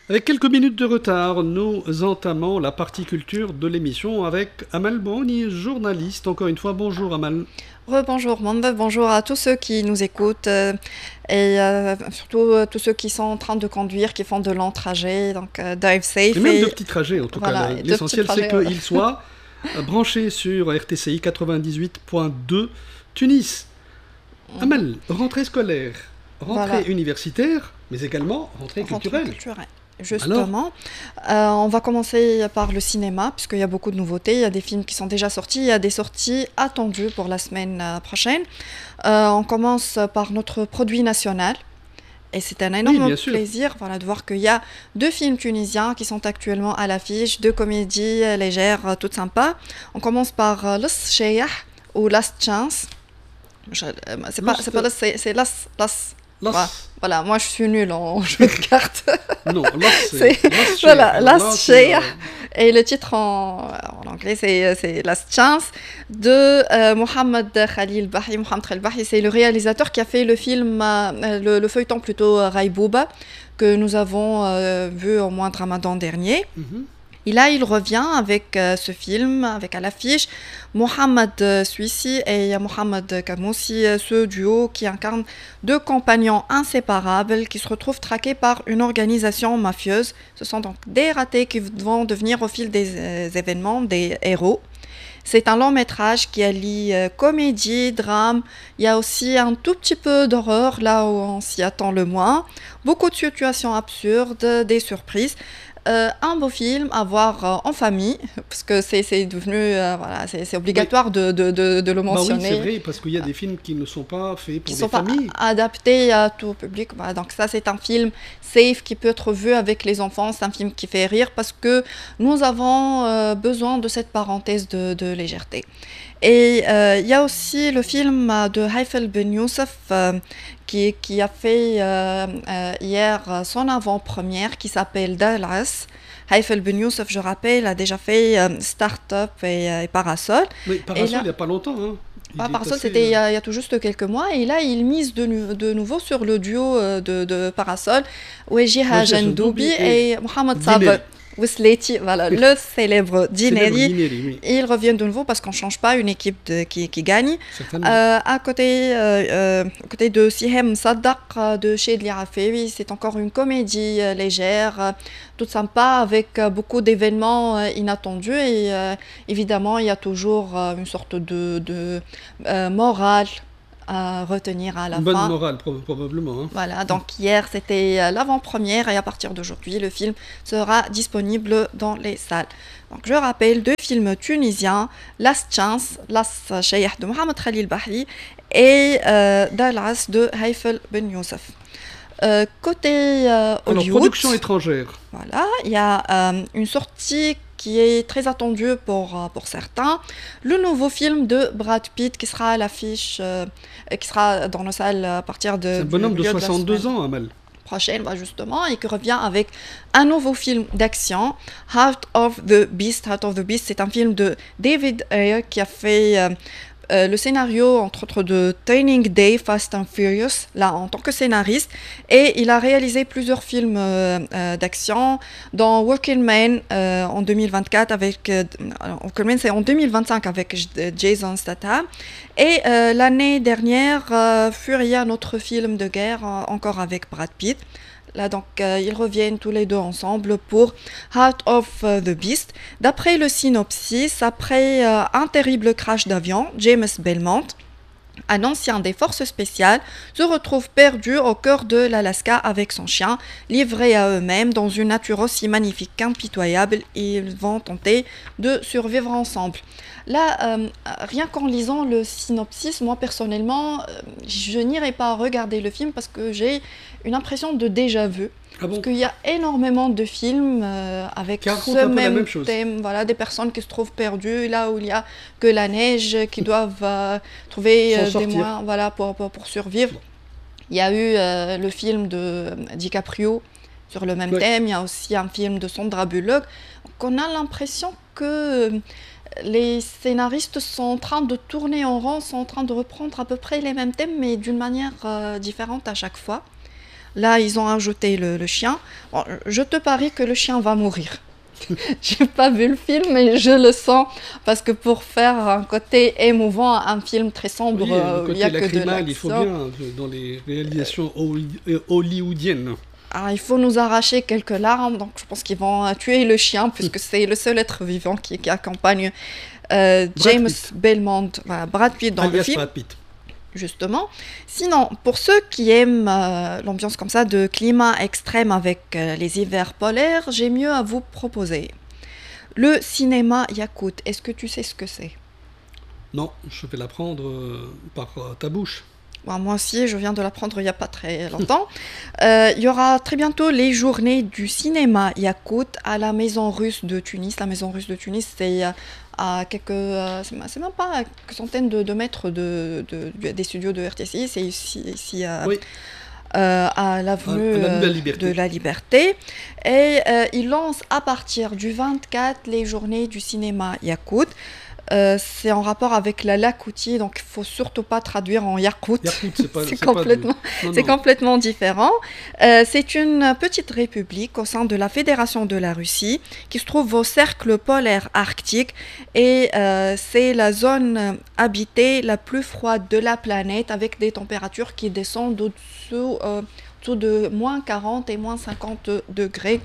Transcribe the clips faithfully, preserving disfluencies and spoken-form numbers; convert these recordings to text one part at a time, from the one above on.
Avec quelques minutes de retard, nous entamons la partie culture de l'émission avec Amal Bouni, journaliste. Encore une fois, bonjour Amal. Rebonjour Monde, bonjour à tous ceux qui nous écoutent euh, et euh, surtout euh, tous ceux qui sont en train de conduire, qui font de longs trajets, donc euh, drive safe. Et même et de petits trajets en tout voilà, cas. et de petits L'essentiel c'est trajets, qu'ils soient branchés sur R T C I quatre-vingt-dix-huit point deux Tunis. voilà. Amal, rentrée scolaire, rentrée Voilà. universitaire, mais également rentrée Rentrée culturelle. culturelle. Alors, Justement, euh, on va commencer par le cinéma, puisqu'il y a beaucoup de nouveautés. Il y a des films qui sont déjà sortis, il y a des sorties attendues pour la semaine euh, prochaine. Euh, on commence par notre produit national. Et c'est un oui, énorme bien sûr. plaisir voilà, de voir qu'il y a deux films tunisiens qui sont actuellement à l'affiche, deux comédies euh, légères, euh, toutes sympas. On commence par euh, Las Shayah ou Last Chance. Je- euh, c'est pas, Lost- c'est pas Las, c'est c'est Las, Las. Las- Voilà. Voilà, moi je suis nulle en jeu de cartes. Non, Las, C'est- c'est Las voilà, Share. Last Là, c'est, Share. euh, Et le titre en, en anglais, c'est, c'est Last Chance de euh, Mohamed Khalil Bahi. Mohamed Khalil Bahi, c'est le réalisateur qui a fait le film, euh, le, le feuilleton plutôt euh, Raïbouba, que nous avons euh, vu au mois de Ramadan dernier. mhm. Et là, il revient avec euh, ce film, avec à l'affiche Mohamed euh, Suissi et Mohamed Kamoussi, euh, ce duo qui incarne deux compagnons inséparables qui se retrouvent traqués par une organisation mafieuse. Ce sont donc des ratés qui vont devenir au fil des euh, événements des héros. C'est un long métrage qui allie euh, comédie, drame. Il y a aussi un tout petit peu d'horreur là où on s'y attend le moins. Beaucoup de situations absurdes, des surprises. Euh, un beau film à voir euh, en famille, parce que c'est, c'est devenu, euh, voilà, c'est, c'est obligatoire de, de, de, de le Bah oui, c'est mentionner, vrai, parce qu'il y a des films qui ne sont pas faits pour qui des sont pas familles. adaptés à tout public. Voilà, donc ça, c'est un film safe qui peut être vu avec les enfants. C'est un film qui fait rire parce que nous avons euh, besoin de cette parenthèse de, de légèreté. Et euh, il y a aussi le film euh, de Haifel Ben Youssef euh, qui, qui a fait euh, euh, hier euh, son avant-première qui s'appelle Dallas. Haifel Ben Youssef, je rappelle, a déjà fait euh, Start-up et, euh, et Parasol. Mais Et Parasol, là, il n'y a pas longtemps. Hein. Il ah, est Parasol, assez, c'était il y, euh, a, il y a tout juste quelques mois. Et là, il mise de, nu- de nouveau sur le duo euh, de, de Parasol, Wejiha Wajih Jandoubi Jandoubi et et Mohamed Dineri. Sabah Wisleti, voilà, le célèbre Célèbre Dineri. Dineri, oui, Ils reviennent de nouveau parce qu'on ne change pas une équipe de- qui, qui gagne. certainement. Euh, à côté, euh, euh, à côté de Sihem Saddaq euh, de chez Afewi, c'est encore une comédie euh, légère, euh, toute sympa, avec euh, beaucoup d'événements euh, inattendus. Et euh, évidemment, il y a toujours euh, une sorte de, de euh, morale à retenir à la Une bonne fin. morale, prob- probablement. Hein. Voilà, donc hier c'était euh, l'avant-première et à partir d'aujourd'hui le film sera disponible dans les salles. Donc je rappelle deux films tunisiens, Last Chance, Last Shayah de Mohamed Khalil Bahri et euh, Dallas de Haifel Ben Youssef. Euh, côté euh, Alors, Hollywood, production étrangère. voilà, il y a euh, une sortie qui est très attendue pour, euh, pour certains. Le nouveau film de Brad Pitt qui sera à l'affiche, euh, et qui sera dans nos salles à partir de, C'est un du bonhomme de milieu la soixante-deux semaine ans, Amal. prochaine, bah, justement, et qui revient avec un nouveau film d'action, Heart of the Beast. Heart of the Beast, c'est un film de David Ayer qui a fait euh, euh, le scénario, entre autres, de Training Day, Fast and Furious, là, en tant que scénariste. Et il a réalisé plusieurs films euh, euh, d'action, dans Working Man euh, en deux mille vingt-quatre, avec... Euh, Working Man, c'est en deux mille vingt-cinq avec J- Jason Statham. Et euh, l'année dernière, euh, Furia, notre film de guerre, euh, encore avec Brad Pitt. Là, donc, euh, ils reviennent tous les deux ensemble pour Heart of euh, the Beast. D'après le synopsis, après euh, un terrible crash d'avion, James Belmont, un ancien des forces spéciales, se retrouve perdu au cœur de l'Alaska avec son chien, livré à eux-mêmes dans une nature aussi magnifique qu'impitoyable. Ils vont tenter de survivre ensemble. Là, euh, rien qu'en lisant le synopsis, moi personnellement, euh, je n'irai pas regarder le film parce que j'ai une impression de déjà-vu. Ah Parce bon? qu'il y a énormément de films euh, avec Qui racontent ce un peu la même même chose. thème, voilà, des personnes qui se trouvent perdues là où il y a que la neige, qui doivent euh, trouver S'en euh, des sortir. moyens, voilà, pour, pour, pour survivre. Il y a eu euh, le film de euh, DiCaprio sur le même Ouais. thème, il y a aussi un film de Sandra Bullock. Donc on a l'impression que euh, les scénaristes sont en train de tourner en rond, sont en train de reprendre à peu près les mêmes thèmes, mais d'une manière euh, différente à chaque fois. Là, ils ont ajouté le, le chien. Bon, je te parie que le chien va mourir. J'ai pas vu le film, mais je le sens parce que pour faire un côté émouvant, un film très sombre, oui, euh, le côté il y a que de lacrymal, l'action. il faut bien dans les réalisations hollywoodiennes. Alors, il faut nous arracher quelques larmes, donc je pense qu'ils vont euh, tuer le chien puisque c'est le seul être vivant qui, qui accompagne euh, James Belmont, voilà, Brad Pitt dans Alias le film. Brad Pitt. Justement. Sinon, pour ceux qui aiment euh, l'ambiance comme ça de climat extrême avec euh, les hivers polaires, j'ai mieux à vous proposer. Le cinéma Yakout, est-ce que tu sais ce que c'est? Non, je vais l'apprendre euh, par euh, ta bouche. Bon, moi aussi, je viens de l'apprendre il n'y a pas très longtemps. Euh, il y aura très bientôt les journées du cinéma Yakout à la Maison Russe de Tunis. La Maison Russe de Tunis, c'est euh, à quelques, euh, c'est même pas à quelques centaines de, de mètres de, de, de, des studios de R T C I. C'est ici, ici euh, oui. euh, à l'avenue à, à la de, de la Liberté. Et euh, ils lancent à partir du vingt-quatre les journées du cinéma Yakout. Euh, c'est en rapport avec la Lakoutie, donc il ne faut surtout pas traduire en Yakout. Yakout, c'est pas, c'est c'est complètement, pas du... c'est complètement différent. Euh, c'est une petite république au sein de la Fédération de la Russie qui se trouve au cercle polaire arctique et euh, c'est la zone habitée la plus froide de la planète avec des températures qui descendent au-dessous, euh, au-dessous de moins quarante et moins cinquante degrés.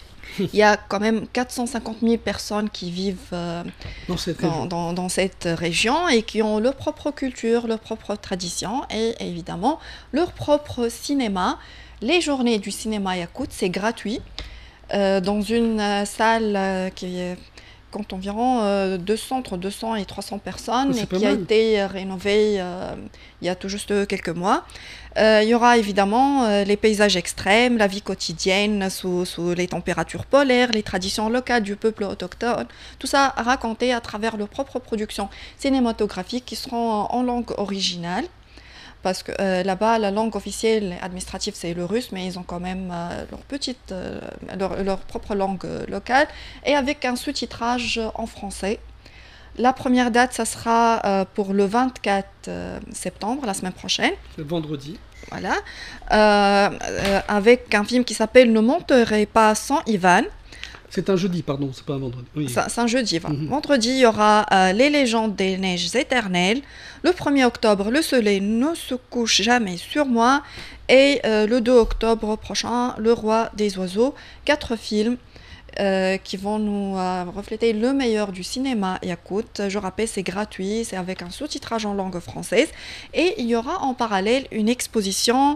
Il y a quand même quatre cent cinquante mille personnes qui vivent euh, dans, cette dans, dans, dans cette région et qui ont leur propre culture, leur propre tradition et évidemment leur propre cinéma. Les journées du cinéma Yakout, c'est gratuit euh, dans une euh, salle euh, qui compte environ euh, deux cents, entre deux cents et trois cents personnes c'est et qui mal. a été euh, rénovée euh, il y a tout juste quelques mois. Euh, il y aura évidemment euh, les paysages extrêmes, la vie quotidienne sous, sous les températures polaires, les traditions locales du peuple autochtone, tout ça raconté à travers leurs propres productions cinématographiques qui seront en langue originale. Parce que euh, là-bas, la langue officielle administrative, c'est le russe, mais ils ont quand même euh, leur, petite, euh, leur, leur propre langue euh, locale, et avec un sous-titrage en français. La première date, ça sera euh, pour le vingt-quatre euh, septembre, la semaine prochaine. C'est vendredi. Voilà. Euh, euh, avec un film qui s'appelle Ne monterez pas sans Ivan. C'est un jeudi, pardon, c'est pas un vendredi. Oui. C'est, c'est un jeudi. Enfin. Mm-hmm. Vendredi, il y aura euh, Les légendes des neiges éternelles. Le premier octobre, Le soleil ne se couche jamais sur moi. Et euh, le deux octobre prochain, Le roi des oiseaux. Quatre films euh, qui vont nous euh, refléter le meilleur du cinéma yakout. Je rappelle, c'est gratuit, c'est avec un sous-titrage en langue française. Et il y aura en parallèle une exposition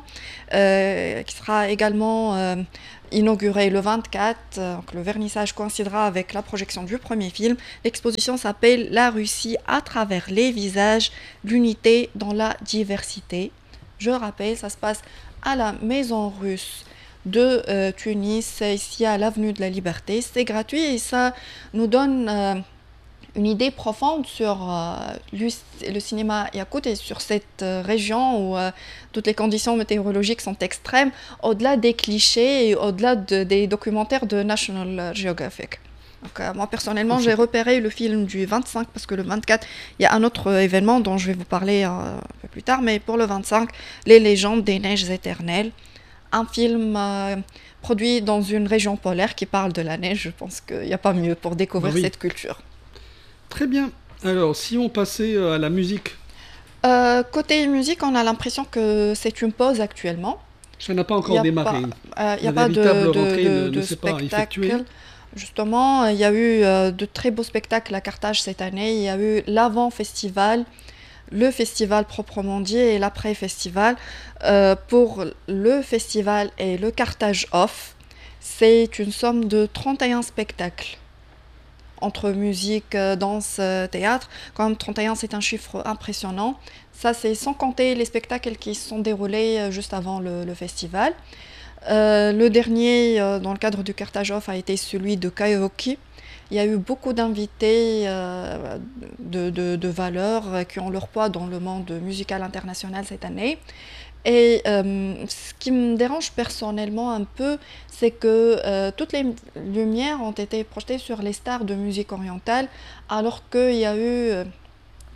euh, qui sera également... Euh, inauguré le vingt-quatre, donc le vernissage coïncidera avec la projection du premier film. L'exposition s'appelle La Russie à travers les visages, l'unité dans la diversité. Je rappelle, ça se passe à la Maison Russe de euh, Tunis, ici à l'avenue de la Liberté. C'est gratuit et ça nous donne euh, une idée profonde sur euh, le, le cinéma yakout et sur cette euh, région où euh, toutes les conditions météorologiques sont extrêmes, au-delà des clichés et au-delà de, des documentaires de National Geographic. Donc, euh, moi, personnellement, j'ai repéré le film du vingt-cinq parce que le vingt-quatre, il y a un autre euh, événement dont je vais vous parler euh, un peu plus tard, mais pour le vingt-cinq, Les légendes des neiges éternelles, un film euh, produit dans une région polaire qui parle de la neige. Je pense qu'il n'y a pas mieux pour découvrir oui. cette culture. Très bien. Alors, si on passait à la musique euh, Côté musique, on a l'impression que c'est une pause actuellement. Ça n'a pas encore démarré. Il n'y a, a pas de, de, de, de spectacle. Justement, il y a eu euh, de très beaux spectacles à Carthage cette année. Il y a eu l'avant-festival, le festival proprement dit et l'après-festival. Euh, pour le festival et le Carthage Off, c'est une somme de trente et un spectacles. Entre musique, danse, théâtre. Quand même, trente et un, c'est un chiffre impressionnant. Ça, c'est sans compter les spectacles qui se sont déroulés juste avant le, le festival. Euh, le dernier, euh, dans le cadre du Carthage Off, a été celui de Karaoke. Il y a eu beaucoup d'invités euh, de, de, de valeur euh, qui ont leur poids dans le monde musical international cette année. Et euh, ce qui me dérange personnellement un peu, c'est que euh, toutes les lumières ont été projetées sur les stars de musique orientale, alors qu'il y a eu euh,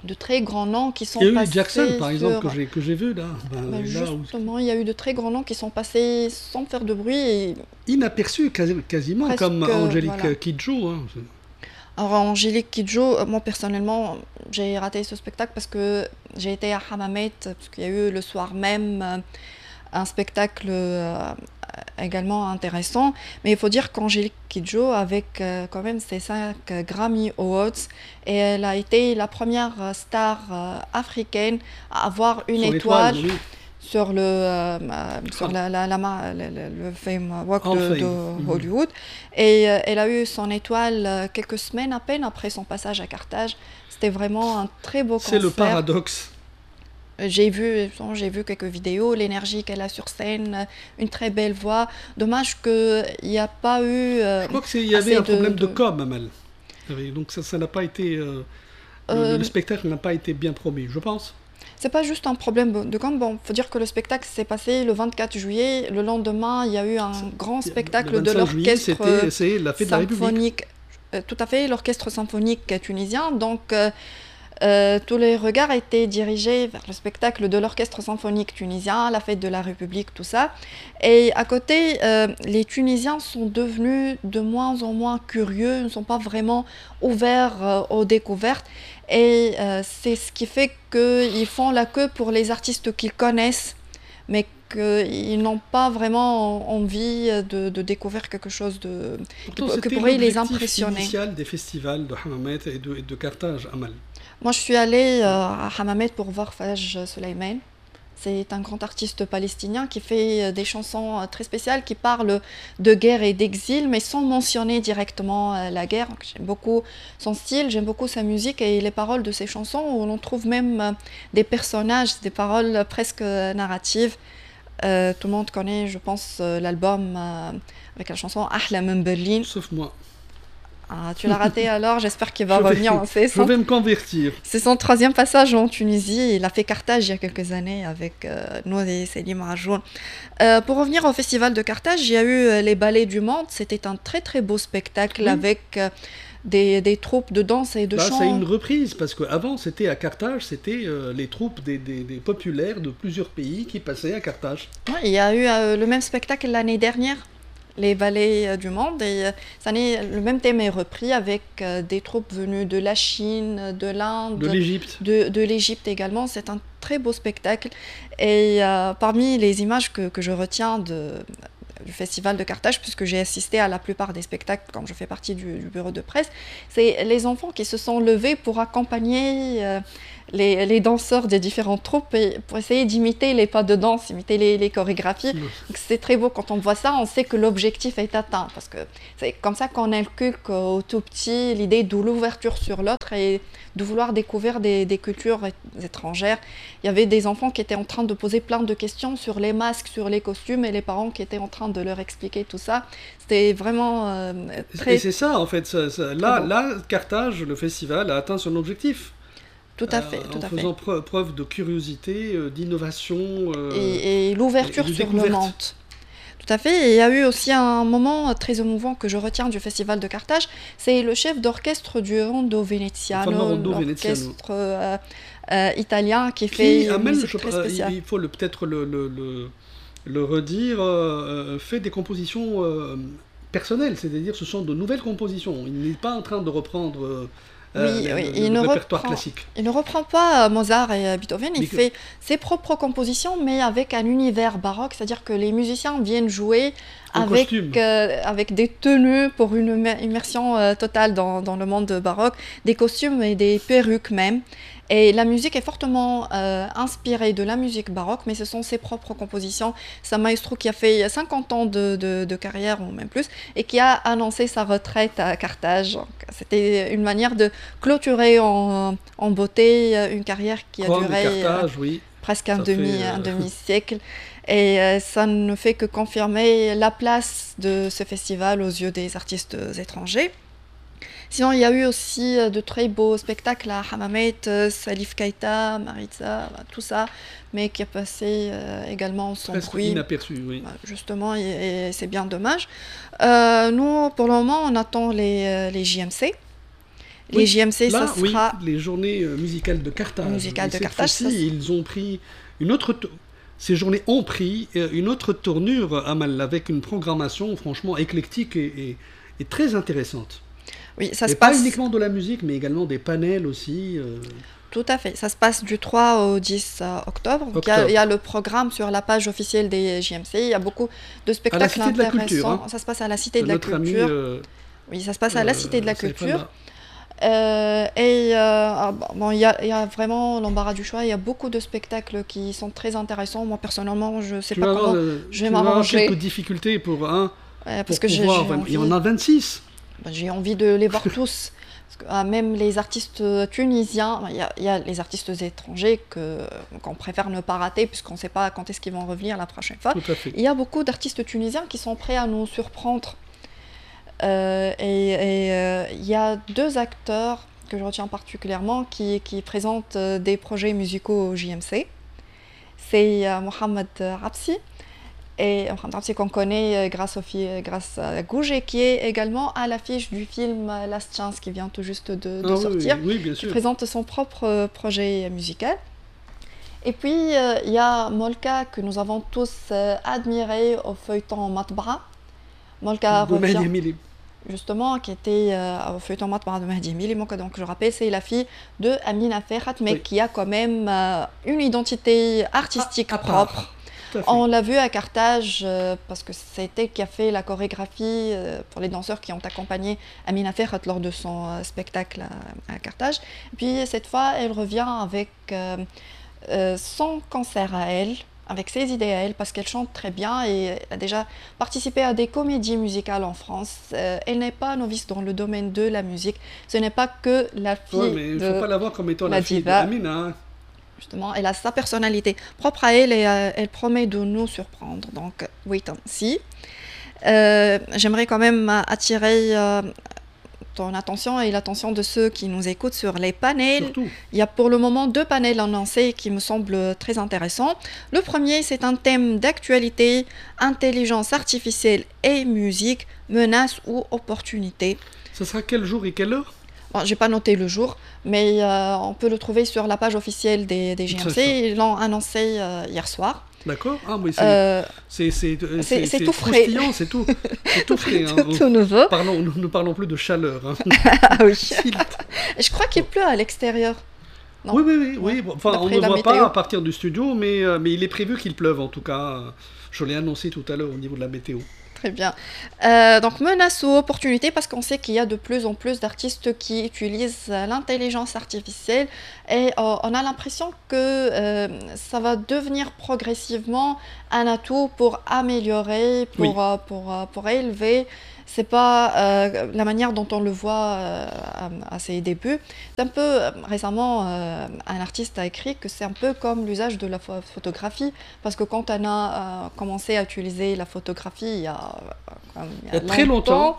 de très grands noms qui sont Il y a eu passés Jackson, par exemple, sur... que j'ai, que j'ai vu là. Ben, Ben, là où- justement, il y a eu de très grands noms qui sont passés sans faire de bruit. Et Inaperçu quasi- quasiment, presque, comme Angélique voilà. Kidjo. Hein. Alors, Angélique Kidjo, euh, moi personnellement, j'ai raté ce spectacle parce que j'ai été à Hammamet, parce qu'il y a eu le soir même euh, un spectacle euh, également intéressant. Mais il faut dire qu'Angélique Kidjo, avec euh, quand même ses cinq euh, Grammy Awards, et elle a été la première euh, star euh, africaine à avoir une Son étoile. étoile, oui. Sur le, euh, euh, sur Ah. la, la, la ma- le, le- le Fame Walk Hall de, of de Fame. Mhm. Hollywood. Et euh, elle a eu son étoile euh, quelques semaines à peine après son passage à Carthage. C'était vraiment un très beau C'est concert. le paradoxe. J'ai vu, bon, j'ai vu quelques vidéos, l'énergie qu'elle a sur scène, euh, une très belle voix. Dommage qu'il n'y a pas eu... euh, Je crois qu'il y avait assez un problème de, de- com, Amal. Oui, donc ça ça n'a pas été... euh, le, Euh, le spectacle n'a pas été bien promis, je pense. C'est pas juste un problème de com. Bon, faut dire que le spectacle s'est passé le vingt-quatre juillet. Le lendemain, il y a eu un grand spectacle Le de vingt-cinq juillet, l'orchestre c'était c'est la fête de la République. symphonique. Euh, tout à fait, l'orchestre symphonique tunisien. Donc, euh, euh, tous les regards étaient dirigés vers le spectacle de l'orchestre symphonique tunisien, la fête de la République, tout ça. Et à côté, euh, les Tunisiens sont devenus de moins en moins curieux, ne sont pas vraiment ouverts euh, aux découvertes. Et euh, c'est ce qui fait qu'ils font la queue pour les artistes qu'ils connaissent, mais qu'ils n'ont pas vraiment envie de, de découvrir quelque chose de, Pourtant, que, que c'était pourrait les l'objectif impressionner. initial des festivals de Hammamet et de, et de Carthage, Amal. Moi, je suis allée euh, à Hammamet pour voir Faj Suleiman. C'est un grand artiste palestinien qui fait euh, des chansons euh, très spéciales, qui parlent de guerre et d'exil, mais sans mentionner directement euh, la guerre. Donc, j'aime beaucoup son style, j'aime beaucoup sa musique et les paroles de ses chansons, où l'on trouve même euh, des personnages, des paroles euh, presque euh, narratives. Euh, tout le monde connaît, je pense, euh, l'album euh, avec la chanson Ahla min Berlin. Sauf moi. Ah, tu l'as raté alors, j'espère qu'il va Je vais- revenir. C'est Je son, vais me convertir. c'est son troisième passage en Tunisie. Il a fait Carthage il y a quelques années avec euh, Nouri Selim Rajoun. Euh, pour revenir au festival de Carthage, il y a eu euh, les Ballets du Monde. C'était un très très beau spectacle Oui. avec euh, des, des troupes de danse et de Là, chant. c'est une reprise, parce qu'avant, c'était à Carthage, c'était euh, les troupes des, des- des populaires de plusieurs pays qui passaient à Carthage. Ouais, il y a eu euh, le même spectacle l'année dernière, les Ballets euh, du Monde, et euh, cette année, le même thème est repris avec euh, des troupes venues de la Chine, de l'Inde, De l'Égypte. de, de l'Égypte également. C'est un très beau spectacle. Et euh, parmi les images que, que je retiens de, du festival de Carthage, puisque j'ai assisté à la plupart des spectacles quand je fais partie du, du bureau de presse, c'est les enfants qui se sont levés pour accompagner euh, les, les danseurs des différentes troupes et pour essayer d'imiter les pas de danse, imiter les, les chorégraphies. Donc c'est très beau quand on voit ça, on sait que l'objectif est atteint, parce que c'est comme ça qu'on inculque au tout petit l'idée de l'ouverture sur l'autre et de vouloir découvrir des, des cultures é- étrangères. Il y avait des enfants qui étaient en train de poser plein de questions sur les masques, sur les costumes, et les parents qui étaient en train de leur expliquer tout ça. C'était vraiment euh, très... Et c'est ça, en fait. ça- ça- là, beau. là, Carthage, le festival, a atteint son objectif. Tout à fait, Euh, tout en à fait. faisant preu- preuve de curiosité, euh, d'innovation. euh, Et, et l'ouverture et de sur le découverte. monde. Tout à fait. Et il y a eu aussi un moment très émouvant que je retiens du festival de Carthage. C'est le chef d'orchestre du Rondo Veneziano, Le fameux Rondo Veneziano. l'orchestre euh, euh, italien qui fait Qui une amène, musique je- très euh, spéciale. il faut le- peut-être le, le, le, le redire, euh, euh, fait des compositions euh, personnelles, c'est-à-dire ce sont de nouvelles compositions. Il n'est pas en train de reprendre euh, Oui, euh, oui, le, il le ne répertoire reprend- classique. Il ne reprend pas euh, Mozart et euh, Beethoven, il Mais que- fait ses propres compositions, mais avec un univers baroque, c'est-à-dire que les musiciens viennent jouer En avec, costume. euh, avec des tenues pour une immer- immersion euh, totale dans, dans le monde baroque, des costumes et des perruques même. Et la musique est fortement euh, inspirée de la musique baroque, mais ce sont ses propres compositions. C'est un maestro qui a fait cinquante ans de, de- de carrière, ou même plus, et qui a annoncé sa retraite à Carthage. Donc, c'était une manière de clôturer en, en beauté euh, une carrière qui a Rome et duré euh, Carthage, oui. presque un, Ça demi, fait, euh, un demi-siècle. Et euh, ça ne fait que confirmer la place de ce festival aux yeux des artistes étrangers. Sinon, il y a eu aussi euh, de très beaux spectacles à Hammamet, euh, Salif Keita, Maritza, bah, tout ça, mais qui a passé euh, également sans Presque bruit. inaperçu, oui. Bah, Justement, et, et c'est bien dommage. Euh, nous, pour le moment, on attend les, euh, les J M C. Les Oui, J M C, là, ça oui, sera les journées euh, musicales de Carthage. musicales Et de cette Carthage. fois-ci, ça, c'est- ils ont pris une autre... to- Ces journées ont pris euh, une autre tournure, Amal, avec une programmation franchement éclectique et, et- et très intéressante. oui, ça Et se pas passe uniquement de la musique, mais également des panels aussi. euh, tout à fait. Ça se passe du trois au dix euh, octobre. Donc, il y a, il y octobre. a le programme sur la page officielle des J M C. Il y a beaucoup de À la spectacles Cité de la Culture, intéressants. hein, Ça se passe à la Cité de de la notre ami Culture. euh, Oui, ça se passe à la Cité de la euh, Saïf Culture. Allah. Euh, et euh, ah, bon, il y a, il y a vraiment l'embarras du choix. Il y a beaucoup de spectacles qui sont très intéressants. Moi, personnellement, je ne sais Tu pas vas avoir, comment euh, je vais tu vas avoir m'arranger. quelques difficultés pour, hein, Ouais, parce pour que j'ai pouvoir... j'ai vraiment- Il y envie, en a vingt-six. ben, j'ai envie de les voir tous. Parce que, ah, même les artistes tunisiens, ben, il y a, il y a les artistes étrangers que, qu'on préfère ne pas rater puisqu'on ne sait pas quand est-ce qu'ils vont revenir la prochaine fois. Tout à fait. Il y a beaucoup d'artistes tunisiens qui sont prêts à nous surprendre. Euh, et et, euh, il y a deux acteurs que je retiens particulièrement qui, qui présentent euh, des projets musicaux au J M C. C'est euh, Mohamed Rapsi, et Mohamed Rapsi qu'on connaît euh, grâce, au fi- grâce à Gouge, et qui est également à l'affiche du film euh, Last Chance qui vient tout juste de, de Ah oui, sortir, oui, oui, bien qui sûr. présente son propre euh, projet musical. Et puis euh, il y a Molka que nous avons tous euh, admiré au feuilleton Matbara. Molka De Mehdi revient Emili. justement, qui était euh, au feuilleton Matbara de Mehdi Emili. Donc, donc je rappelle, c'est la fille de Amina Ferhat, mais Oui. qui a quand même euh, une identité artistique À- à part. propre. Tout à fait. On l'a vu à Carthage euh, parce que c'était qui a fait la chorégraphie euh, pour les danseurs qui ont accompagné Amina Ferhat lors de son euh, spectacle à, à Carthage. Et puis cette fois, elle revient avec euh, euh, son concert à elle, avec ses idées à elle, parce qu'elle chante très bien et elle a déjà participé à des comédies musicales en France. Euh, elle n'est pas novice dans le domaine de la musique. Ce n'est pas que la fille Ouais, mais il ne de... faut pas la voir comme étant la la, fille diva. d'Amina. Hein. Justement, elle a sa personnalité propre à elle et euh, elle promet de nous surprendre. Donc, wait and see. Euh, J'aimerais quand même euh, attirer euh, ton attention et l'attention de ceux qui nous écoutent sur les panels. Surtout. Il y a pour le moment deux panels annoncés qui me semblent très intéressants. Le premier, c'est un thème d'actualité, intelligence artificielle et musique, menaces ou opportunités. Ce sera quel jour et quelle heure? Bon, j'ai pas noté le jour, mais euh, on peut le trouver sur la page officielle des, des J M C'est C. ça. Ils l'ont annoncé euh, hier soir. D'accord. Ah, oui, c'est Euh, c'est- c'est- euh, c'est- c'est- c'est tout frais. croustillant, c'est tout, c'est tout frais. Hein. tout, tout nouveau. Parlons, nous ne parlons plus de chaleur. Hein. Ah oui. S'il- Et je crois qu'il pleut à l'extérieur. Non. Oui, oui, oui. oui. Ouais. Bon, enfin, on D'après ne la voit météo. pas à partir du studio, mais, euh, mais il est prévu qu'il pleuve en tout cas. Je l'ai annoncé tout à l'heure au niveau de la météo. Très bien. Euh, donc, menace ou opportunité, parce qu'on sait qu'il y a de plus en plus d'artistes qui utilisent euh, l'intelligence artificielle et euh, on a l'impression que euh, ça va devenir progressivement un atout pour améliorer, pour, Oui. euh, pour, euh, pour élever. C'est pas euh, la manière dont on le voit euh, à, à ses débuts. C'est un peu, euh, récemment, euh, un artiste a écrit que c'est un peu comme l'usage de la pho- photographie, parce que quand on a euh, commencé à utiliser la photographie il y a, euh, comme il y a Il y a très longtemps.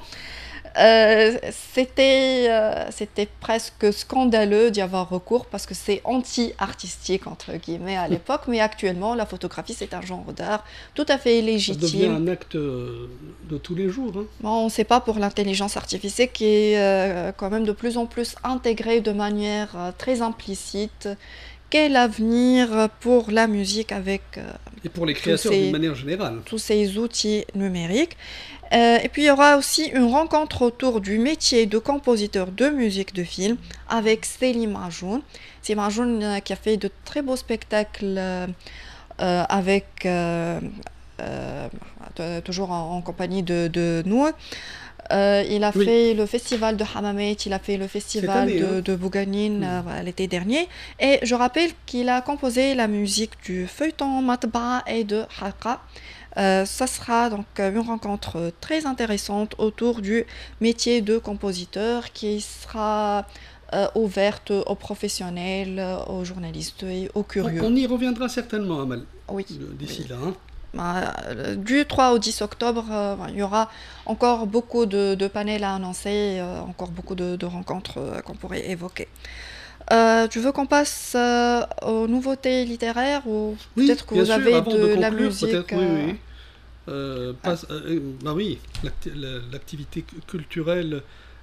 euh, c'était euh, c'était presque scandaleux d'y avoir recours parce que c'est anti-artistique entre guillemets à l'époque, mais actuellement la photographie c'est un genre d'art tout à fait Ça devient légitime. un acte euh, de tous les jours. Hein. Bon, on ne sait pas pour l'intelligence artificielle qui est euh, quand même de plus en plus intégrée de manière euh, très implicite. Quel avenir pour la musique avec euh, Et pour les créateurs ces- d'une manière générale. tous ces outils numériques? Euh, et puis il y aura aussi une rencontre autour du métier de compositeur de musique de film avec Selim Ajoun. Selim Ajoun euh, qui a fait de très beaux spectacles euh, euh, avec, euh, euh, t- toujours en, en compagnie de, de nous. Euh, il a Oui. fait le festival de Hammamet, il a fait le festival année, de, hein. de Bouganine Mm. euh, voilà, l'été dernier. Et je rappelle qu'il a composé la musique du feuilleton Matba et de Halqa. Euh, ça sera donc euh, une rencontre euh, très intéressante autour du métier de compositeur qui sera euh, ouverte aux professionnels, euh, aux journalistes et aux On, curieux. on y reviendra certainement, Amal, Oui. euh, d'ici là. Hein. Bah, euh, du trois au dix octobre, euh, il y aura encore beaucoup de, de panels à annoncer, euh, encore beaucoup de, de rencontres euh, qu'on pourrait évoquer. Euh, tu veux qu'on passe euh, aux nouveautés littéraires ou Oui, peut-être que bien vous sûr, avez avant de, de la conclure, musique peut-être, oui, euh, oui. Euh, passe- euh, bah oui, l'acti- la- l'activité cu- culturelle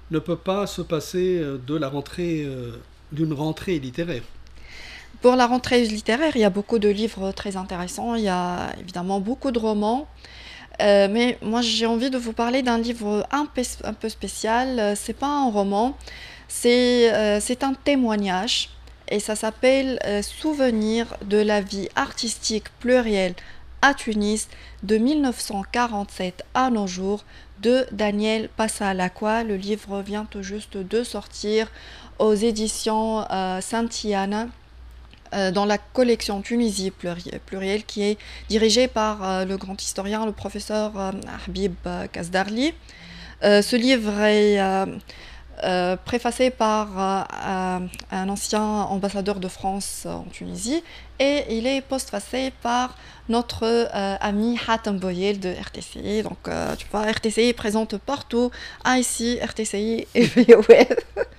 ne peut pas se passer de la rentrée, euh, d'une rentrée littéraire. Pour la rentrée littéraire, il y a beaucoup de livres très intéressants, il y a évidemment beaucoup de romans, euh, mais moi j'ai envie de vous parler d'un livre un peu, un peu spécial. Euh, C'est pas un roman, c'est euh, c'est un témoignage et ça s'appelle euh, Souvenir de la vie artistique plurielle à Tunis de mille neuf cent quarante-sept à nos jours de Daniel Passalacqua. Le livre vient tout juste de sortir aux éditions euh, Saint-Yana, euh, dans la collection Tunisie plurielle, plurielle qui est dirigée par euh, le grand historien, le professeur euh, Habib euh, Kazdarli. Euh, ce livre est euh, euh, préfacé par euh, un ancien ambassadeur de France en Tunisie et il est postfacé par notre euh, ami Hatem Boyel de R T C I. Donc, euh, tu vois, R T C I est présente partout, A I C, R T C I et V O F.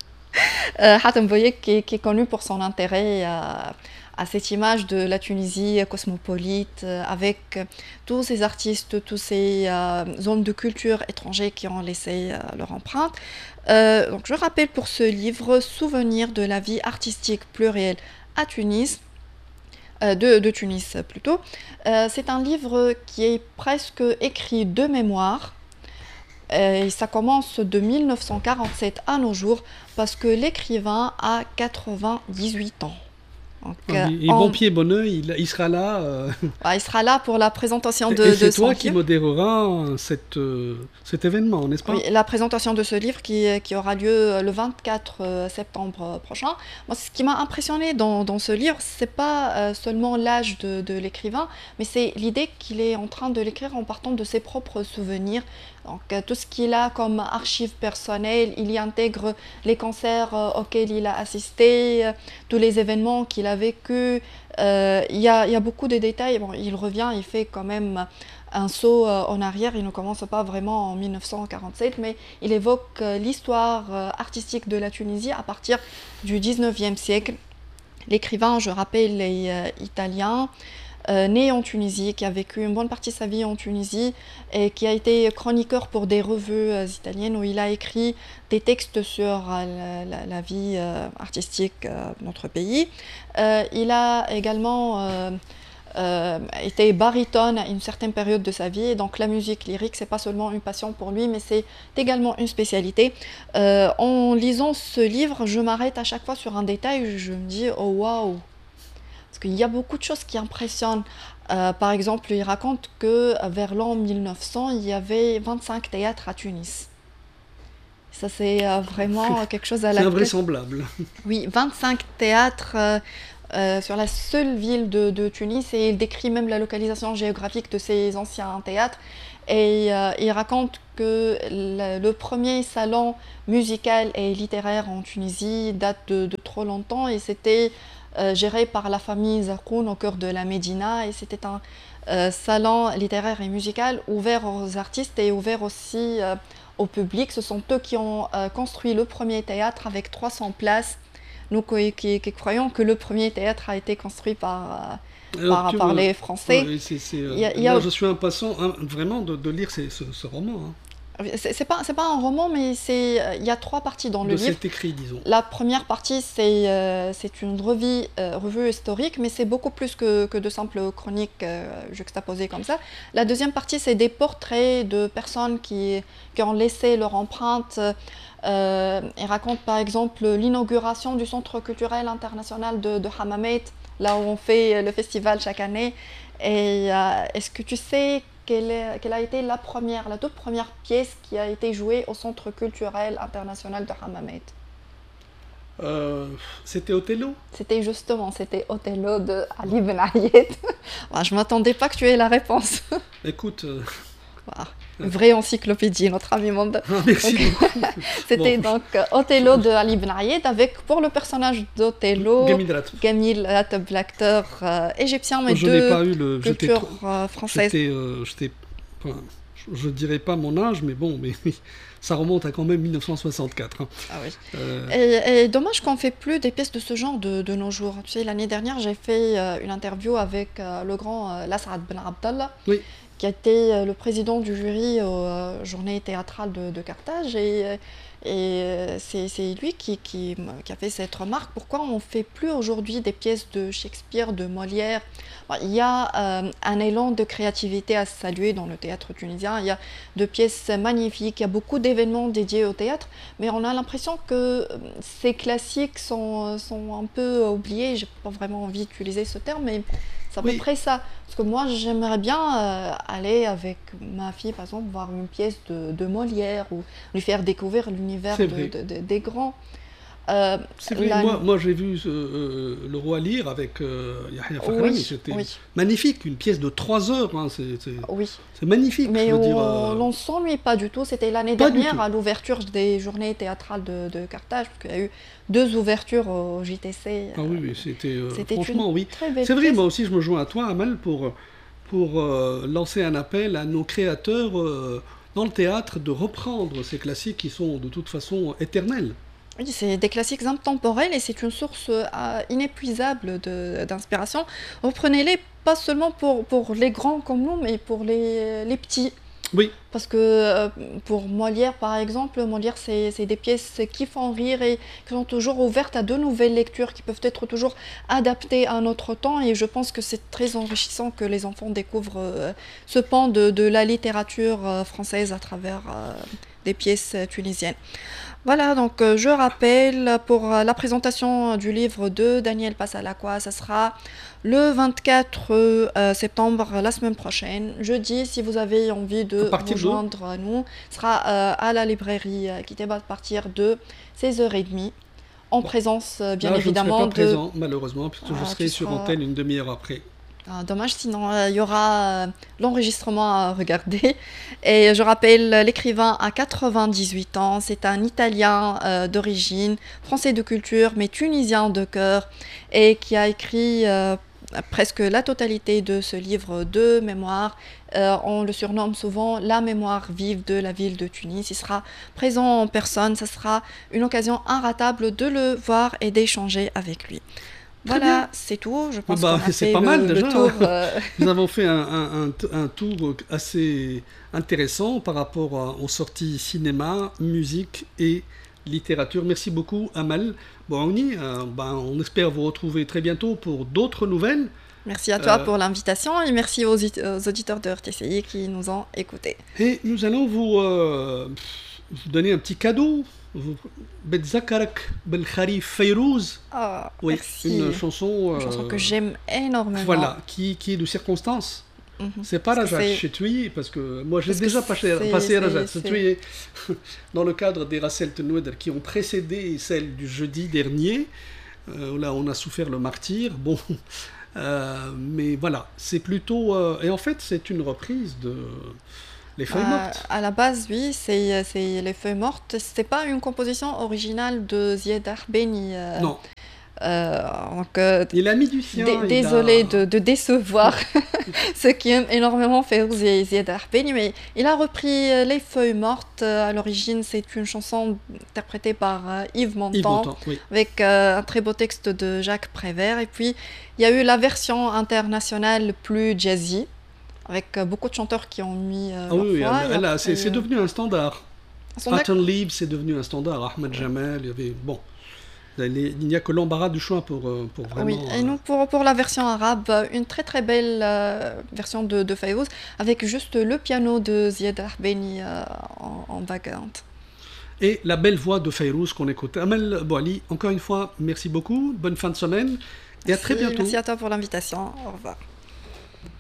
Euh, Hatem Boyek qui, qui est connu pour son intérêt à, à cette image de la Tunisie cosmopolite, euh, avec euh, tous ces artistes, tous ces euh, hommes de culture étrangers qui ont laissé euh, leur empreinte. Euh, donc je rappelle pour ce livre Souvenir de la vie artistique plurielle à Tunis, euh, de, de Tunis plutôt. Euh, c'est un livre qui est presque écrit de mémoire. Et ça commence de mille neuf cent quarante-sept à nos jours parce que l'écrivain a quatre-vingt-dix-huit ans. Donc, euh, et en... bon pied, bon oeil, il, il sera là. Euh... Ouais, il sera là pour la présentation de, et de c'est son toi livre. qui modéreras cette, euh, cet événement, n'est-ce pas? Oui, la présentation de ce livre qui, qui aura lieu le vingt-quatre septembre prochain. Moi, ce qui m'a impressionné dans, dans ce livre, c'est pas euh, seulement l'âge de, de l'écrivain, mais c'est l'idée qu'il est en train de l'écrire en partant de ses propres souvenirs. Donc, euh, tout ce qu'il a comme archives personnelles, il y intègre les concerts euh, auxquels il a assisté, euh, tous les événements qu'il a vécu. Euh, il, y a, il y a beaucoup de détails. Bon, il revient, il fait quand même un saut euh, en arrière. Il ne commence pas vraiment en mille neuf cent quarante-sept, mais il évoque euh, l'histoire euh, artistique de la Tunisie à partir du dix-neuvième siècle. L'écrivain, je rappelle, est euh, italien. Euh, né en Tunisie, qui a vécu une bonne partie de sa vie en Tunisie et qui a été chroniqueur pour des revues euh, italiennes où il a écrit des textes sur euh, la, la, la vie euh, artistique euh, de notre pays. Euh, il a également euh, euh, été baryton à une certaine période de sa vie, et donc la musique lyrique, c'est pas seulement une passion pour lui, mais c'est également une spécialité. Euh, en lisant ce livre, je m'arrête à chaque fois sur un détail, je me dis « oh waouh !» Parce qu'il y a beaucoup de choses qui impressionnent. Euh, par exemple, il raconte que vers l'an mille neuf cents, il y avait vingt-cinq théâtres à Tunis. Ça, c'est euh, vraiment quelque chose à la... C'est invraisemblable. Oui, vingt-cinq théâtres euh, euh, sur la seule ville de, de Tunis, et il décrit même la localisation géographique de ces anciens théâtres. Et euh, il raconte que le, le premier salon musical et littéraire en Tunisie date de, de trop longtemps, et c'était... Euh, géré par la famille Zarkoun au cœur de la Médina, et c'était un euh, salon littéraire et musical ouvert aux artistes et ouvert aussi euh, au public. Ce sont eux qui ont euh, construit le premier théâtre avec trois cents places. Nous qui, qui, qui croyons que le premier théâtre a été construit par, euh, par, par les Français. Ouais, c'est, c'est, euh, il y a, il y là, a... je suis impatient hein, vraiment de, de lire ces, ce, ce roman. Hein. C'est, c'est pas, c'est pas un roman, mais c'est, il y a trois parties dans le de livre. cet écrit, disons. La première partie, c'est, euh, c'est une revue, euh, revue historique, mais c'est beaucoup plus que, que de simples chroniques euh, juxtaposées comme ça. La deuxième partie, c'est des portraits de personnes qui, qui ont laissé leur empreinte. Euh, ils racontent par exemple l'inauguration du Centre culturel international de, de Hammamet, là où on fait le festival chaque année. Et euh, est-ce que tu sais Quelle, est, quelle a été la première, la toute première pièce qui a été jouée au Centre culturel international de Hammamet? euh, C'était Othello. C'était justement, c'était Othello de Ali Ben Ayed. Voilà, je ne m'attendais pas que tu aies la réponse. Écoute... Euh... Voilà. Une vraie encyclopédie, notre ami Monde. Ah, merci donc, beaucoup. C'était bon. donc Othello de Ali Ben Ayed, avec pour le personnage d'Othello, Gamil Rateb, Gamil Rateb, l'acteur euh, égyptien, mais je de n'ai pas eu le, culture euh, française. J'étais, euh, j'étais, enfin, je ne dirais pas mon âge, mais bon, mais ça remonte à quand même mille neuf cent soixante-quatre. Hein. Ah oui. Euh... Et, et dommage qu'on ne fait plus des pièces de ce genre de, de nos jours. Tu sais, l'année dernière, j'ai fait euh, une interview avec euh, le grand euh, Las'ad Ben Abdallah, oui. qui a été euh, le président du jury aux euh, Journées théâtrales de, de Carthage. Et, et euh, c'est, c'est lui qui, qui, qui a fait cette remarque. Pourquoi on ne fait plus aujourd'hui des pièces de Shakespeare, de Molière? Bon, il y a euh, un élan de créativité à saluer dans le théâtre tunisien. Il y a de pièces magnifiques, il y a beaucoup d'événements dédiés au théâtre. Mais on a l'impression que ces classiques sont, sont un peu oubliés. Je n'ai pas vraiment envie d'utiliser ce terme, mais c'est à peu Oui. près ça. Parce que moi, j'aimerais bien euh, aller avec ma fille, par exemple, voir une pièce de, de Molière ou lui faire découvrir l'univers C'est de, vrai. de- de- des grands. Euh, C'est vrai, la- moi, moi j'ai vu euh, euh, Le Roi Lear avec euh, Yahya Fahrani, Oui, c'était oui, magnifique, une pièce de trois heures, hein, c'est, c'est- oui. c'est magnifique, Mais je veux on dire. euh, on s'ennuie pas du tout. C'était l'année Pas du dernière tout. à l'ouverture des journées théâtrales de, de Carthage, parce qu'il y a eu deux ouvertures au J T C. Ah oui, oui, c'était euh, C'était franchement, une oui. très belle C'est vrai, pièce. moi aussi je me joins à toi, Amal, pour, pour euh, lancer un appel à nos créateurs euh, dans le théâtre de reprendre ces classiques qui sont de toute façon éternels. Oui, c'est des classiques intemporels et c'est une source euh, inépuisable de- d'inspiration. Reprenez-les pas seulement pour, pour les grands comme nous, mais pour les, les petits. Oui, Parce que euh, pour Molière, par exemple, Molière, c'est c'est des pièces qui font rire et qui sont toujours ouvertes à de nouvelles lectures, qui peuvent être toujours adaptées à notre temps. Et je pense que c'est très enrichissant que les enfants découvrent euh, ce pan de, de la littérature euh, française à travers euh, des pièces euh, tunisiennes. Voilà, donc euh, je rappelle pour euh, la présentation du livre de Daniel Passalacqua, ça sera le vingt-quatre euh, septembre, la semaine prochaine, jeudi. Si vous avez envie à de partir de... rejoindre à nous, ce sera euh, à la librairie euh, Kiteba à partir de seize heures trente, en Bon, présence euh, bien là je ne serai évidemment pas de... présent, malheureusement, puisque je Ah, serai tu sur seras- antenne une demi-heure après. Ah, dommage, sinon euh, il y aura euh, l'enregistrement à regarder. Et je rappelle l'écrivain à quatre-vingt-dix-huit ans, c'est un Italien euh, d'origine, français de culture, mais tunisien de cœur, et qui a écrit euh, presque la totalité de ce livre de mémoire. Euh, on le surnomme souvent la mémoire vive de la ville de Tunis. Il sera présent en personne, ce sera une occasion inratable de le voir et d'échanger avec lui. Très Voilà, bien. c'est tout. Je pense Bah, qu'on a c'est fait pas le, mal, le déjà. tour. euh, Nous avons fait un, un- un- un tour assez intéressant par rapport à- aux sorties cinéma, musique et littérature. Merci beaucoup, Amal Boaouni. Euh, ben, on espère vous retrouver très bientôt pour d'autres nouvelles. Merci à toi Euh, pour l'invitation et merci aux, audi- aux auditeurs de R T C I qui nous ont écoutés. Et nous allons vous, euh, vous donner un petit cadeau. Vous- Betzakarak Belkhari Fayrouz. Ah, Oui, merci. une chanson, Une chanson euh, que j'aime énormément. voilà, qui, qui est de circonstance. Mhm. C'est pas Parce que Rajat c'est- Chetui, parce que moi j'ai Parce que déjà passé, c'est- passé c'est- Rajat c'est- Chetui dans le cadre des Rassel Tenoued qui ont précédé celle du jeudi dernier. Euh, là, on a souffert le martyr. Bon, euh, mais voilà, c'est plutôt. euh, et en fait, c'est une reprise de Les Feuilles Euh, Mortes. à la base, oui, c'est c'est Les Feuilles Mortes. C'est pas une composition originale de Zied Arbeni. euh, Non, euh, donc, euh, il a mis du sien. Dé- il Désolée a- de, de décevoir ceux qui aiment énormément Fayrouz et Zied Arbeni, mais il a repris euh, Les Feuilles Mortes. Euh, À l'origine, c'est une chanson interprétée par euh, Yves Yves Montand, Montand, oui. avec euh, un très beau texte de Jacques Prévert. Et puis, il y a eu la version internationale plus jazzy, avec euh, beaucoup de chanteurs qui ont mis euh, Ah oui, oui, leur voix. elle- Et elle a- après, c'est c'est euh, devenu un standard. son ac- Autumn Leaves, c'est devenu un standard. Ahmed Jamal, il y avait. Bon, il n'y a que l'embarras du choix pour, euh, pour vraiment. Oui, et euh, nous, pour, pour la version arabe, euh, une très très belle euh, version de, de Fayrouz, avec juste le piano de Zied Arbeni euh, en, en background. Et la belle voix de Fayrouz qu'on écoute. Amel Bouali, encore une fois, merci beaucoup. Bonne fin de semaine et à très Merci- bientôt. Merci à toi pour l'invitation. Au revoir.